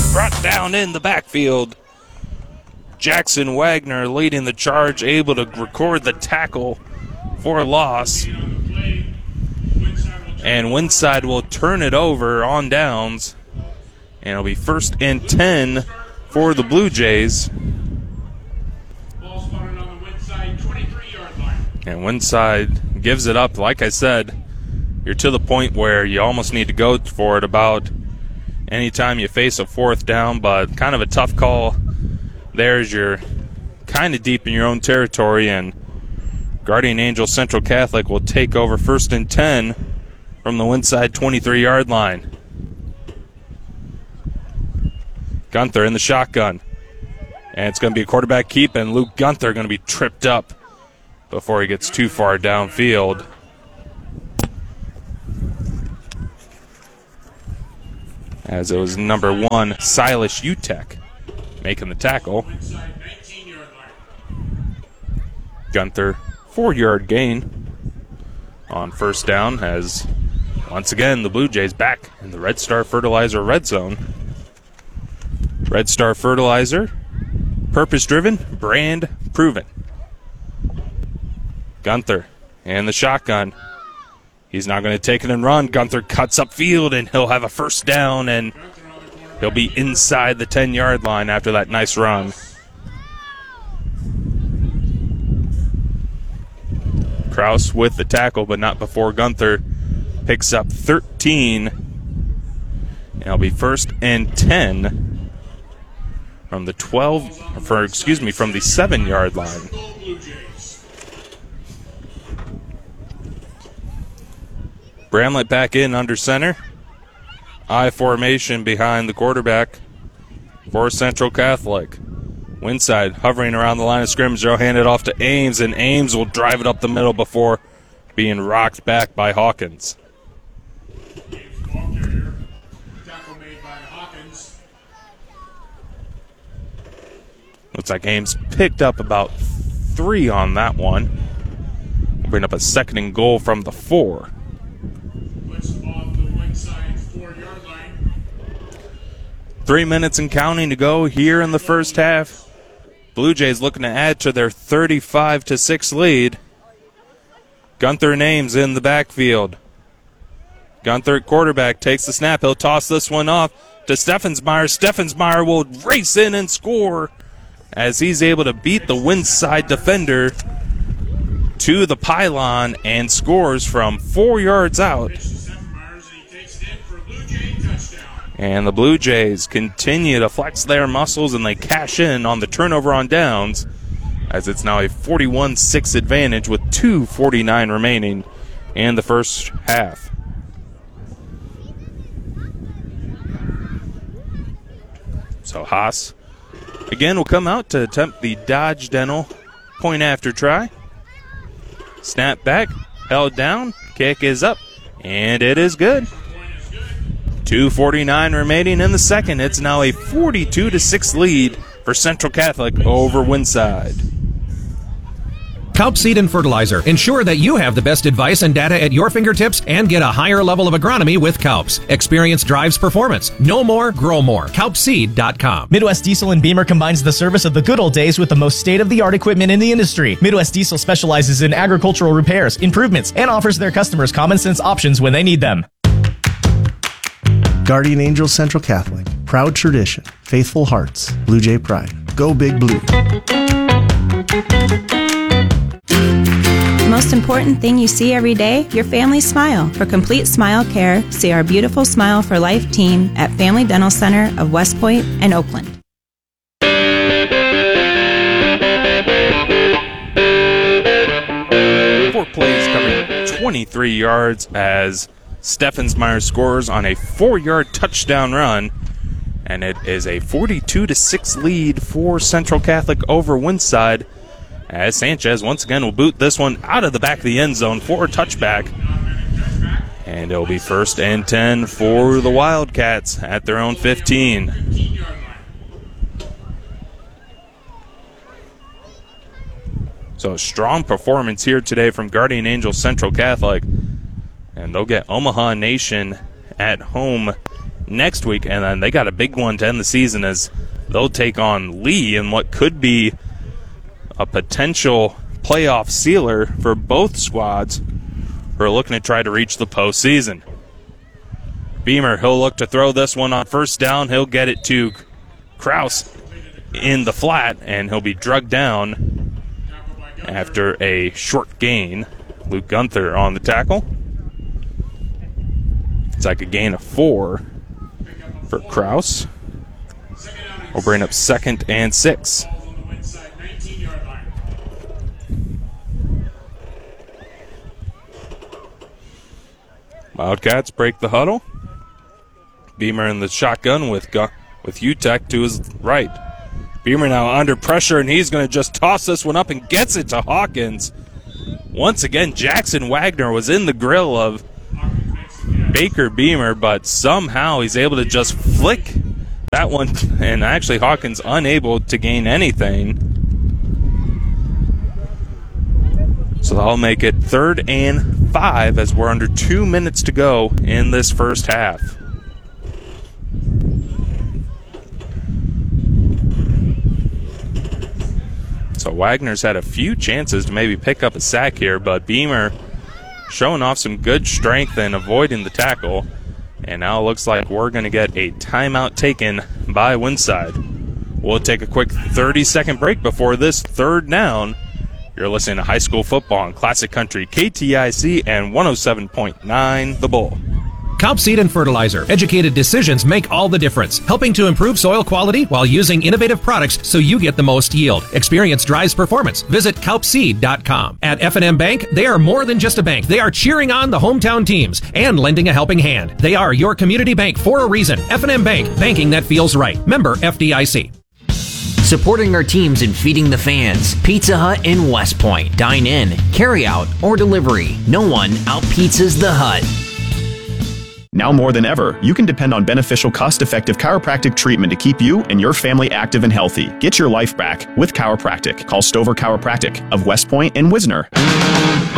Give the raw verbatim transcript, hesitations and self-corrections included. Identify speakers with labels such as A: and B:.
A: brought down in the backfield. Jackson Wagner leading the charge, able to record the tackle for a loss. And Winside will turn it over on downs. And it'll be first and ten for the Blue Jays. And Winside gives it up. Like I said, you're to the point where you almost need to go for it about anytime you face a fourth down, but kind of a tough call. There's you're kind of deep in your own territory, and Guardian Angels Central Catholic will take over first and ten from the Winside twenty-three-yard line. Gunther in the shotgun. And it's going to be a quarterback keep, and Luke Gunther going to be tripped up before he gets too far downfield. As it was number one, Silas Utek, making the tackle. Gunther, four-yard gain on first down, as once again the Blue Jays back in the Red Star Fertilizer red zone. Red Star Fertilizer, purpose-driven, brand-proven. Gunther and the shotgun. He's not going to take it and run. Gunther cuts upfield, and he'll have a first down, and he'll be inside the ten-yard line after that nice run. Kraus with the tackle, but not before Gunther picks up thirteen. And it'll be first and ten from the twelve, for excuse me, from the seven-yard line. Bramlett back in under center. I formation behind the quarterback for Central Catholic. Winside hovering around the line of scrimmage. They'll hand it off to Ames, and Ames will drive it up the middle before being rocked back by Hawkins. Looks like Ames picked up about three on that one. We'll bring up a second and goal from the four. Three minutes and counting to go here in the first half. Blue Jays looking to add to their thirty-five to six lead. Gunther and Ames in the backfield. Gunther at quarterback takes the snap. He'll toss this one off to Steffensmeyer. Steffensmeyer will race in and score as he's able to beat the Winside defender to the pylon and scores from four yards out. And the Blue Jays continue to flex their muscles, and they cash in on the turnover on downs, as it's now a forty-one six advantage with two forty-nine remaining in the first half. So Haas again will come out to attempt the Dodge Dental point after try. Snap back, held down, kick is up, and it is good. two forty-nine remaining in the second. It's now a forty-two to six lead for Central Catholic over Winside.
B: Kaup Seed and Fertilizer. Ensure that you have the best advice and data at your fingertips and get a higher level of agronomy with Kaups. Experience drives performance. Know more, grow more. Kaup Seed dot com.
C: Midwest Diesel and Beamer combines the service of the good old days with the most state-of-the-art equipment in the industry. Midwest Diesel specializes in agricultural repairs, improvements, and offers their customers common-sense options when they need them.
D: Guardian Angels Central Catholic. Proud tradition. Faithful hearts. Blue Jay pride. Go Big Blue.
E: The most important thing you see every day, your family's smile. For complete smile care, see our beautiful Smile for Life team at Family Dental Center of West Point and Oakland.
A: Four plays covering twenty-three yards as Steffensmeyer scores on a four-yard touchdown run, and it is a forty-two to six lead for Central Catholic over Winside, as Sanchez once again will boot this one out of the back of the end zone for a touchback. And it'll be first and ten for the Wildcats at their own fifteen. So a strong performance here today from Guardian Angels Central Catholic. And they'll get Omaha Nation at home next week, and then they got a big one to end the season as they'll take on Lee in what could be a potential playoff sealer for both squads who are looking to try to reach the postseason. Beamer, he'll look to throw this one on first down. He'll get it to Kraus in the flat, and he'll be drugged down after a short gain. Luke Gunther on the tackle. It's like a gain of four for Kraus. We'll bring up second and six. Wildcats break the huddle. Beamer in the shotgun with Gu- with U T E C to his right. Beamer now under pressure, and he's going to just toss this one up and gets it to Hawkins. Once again, Jackson Wagner was in the grill of Baker Beamer, but somehow he's able to just flick that one, and actually Hawkins unable to gain anything. So they'll make it third and five as we're under two minutes to go in this first half. So Wagner's had a few chances to maybe pick up a sack here, but Beamer showing off some good strength and avoiding the tackle. And now it looks like we're going to get a timeout taken by Winside. We'll take a quick thirty-second break before this third down. You're listening to High School Football on Classic Country K T I C and one oh seven point nine The Bull.
B: Kaup Seed and Fertilizer. Educated decisions make all the difference, helping to improve soil quality while using innovative products so you get the most yield. Experience drives performance. Visit kaup seed dot com. At F and M Bank, they are more than just a bank. They are cheering on the hometown teams and lending a helping hand. They are your community bank for a reason. F and M Bank, banking that feels right. Member F D I C.
F: Supporting our teams and feeding the fans. Pizza Hut in West Point. Dine in, carry out, or delivery. No one out-pizzas the Hut.
G: Now more than ever, you can depend on beneficial, cost-effective chiropractic treatment to keep you and your family active and healthy. Get your life back with chiropractic. Call Stover Chiropractic of West Point and Wisner.